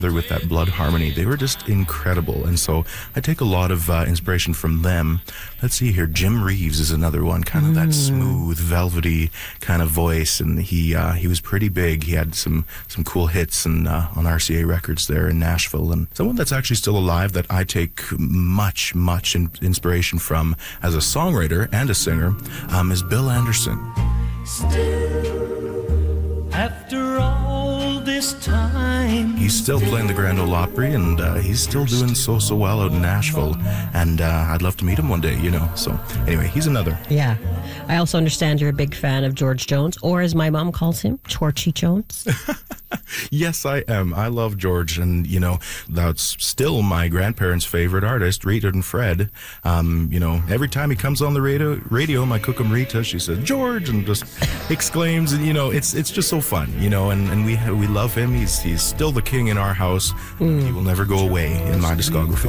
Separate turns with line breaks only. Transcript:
with that blood harmony. They were just incredible, and so I take a lot of inspiration from them. Let's see here. Jim Reeves is another one, kind of that smooth, velvety kind of voice, and he was pretty big. He had some cool hits and on RCA Records there in Nashville. And someone that's actually still alive that I take much inspiration from as a songwriter and a singer is Bill Anderson.
Still, after all this time,
he's still playing the Grand Ole Opry, and he's still doing so well out in Nashville, and I'd love to meet him one day, so anyway, he's another.
Yeah. I also understand you're a big fan of George Jones, or as my mom calls him, Georgie Jones.
Yes, I am. I love George, and that's still my grandparents' favorite artist, Rita and Fred. Every time he comes on the radio, my cookum Rita, she says George, and just exclaims, and it's just so fun, and we love him. He's still the king in our house. He will never go away in my discography.